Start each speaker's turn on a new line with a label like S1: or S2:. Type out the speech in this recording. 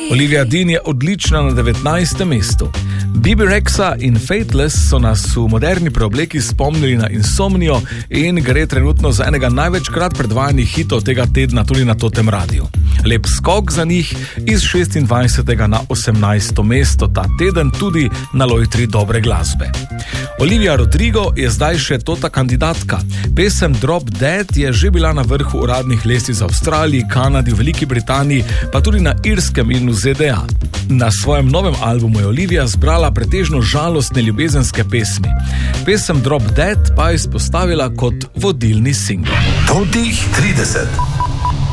S1: Olivia Dean je odlična na 19. mestu. Bibi Rexa in Fateless so nas v moderni preobleki spomnili na Insomnio in gre trenutno za enega največkrat predvajanih hitov tega tedna tudi na Totem Radiu. Lep skok za njih iz 26. na 18. mesto ta teden tudi na lojtri dobre glasbe. Olivia Rodrigo je zdaj še tota kandidatka. Pesem Drop Dead je že bila na vrhu uradnih lestvic v Avstraliji, Kanadi, v Veliki Britaniji, pa tudi na Irskem in v ZDA. Na svojem novem albumu je Olivia zbrala pretežno žalostne ljubezenske pesmi. Pesem Drop Dead pa je izpostavila kot vodilni singel.
S2: Totih 30.